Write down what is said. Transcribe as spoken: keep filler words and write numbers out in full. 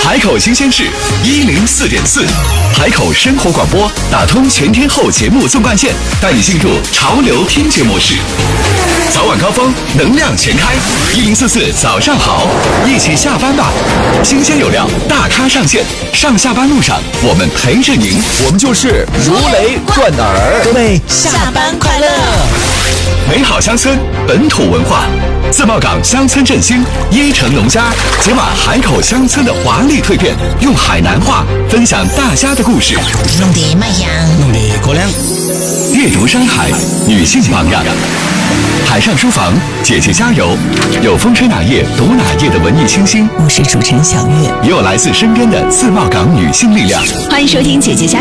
海口新鲜事一零四点四，海口生活广播打通全天候节目纵贯线，带你进入潮流听觉模式。早晚高峰，能量全开，一零四四早上好，一起下班吧。新鲜有料，大咖上线，上下班路上我们陪着您，我们就是如雷贯耳。 各位下班快乐！ 美好乡村，本土文化。自贸港乡村振兴，一城农家解码海口乡村的华丽蜕变，用海南话分享大家的故事。 弄得卖香， 弄得过凉。 阅读山海，女性榜样。海上书房，姐姐加油！有风吹哪页读哪页的文艺清新， 我是主持人小月， 也有来自身边的自贸港女性力量。 欢迎收听姐姐加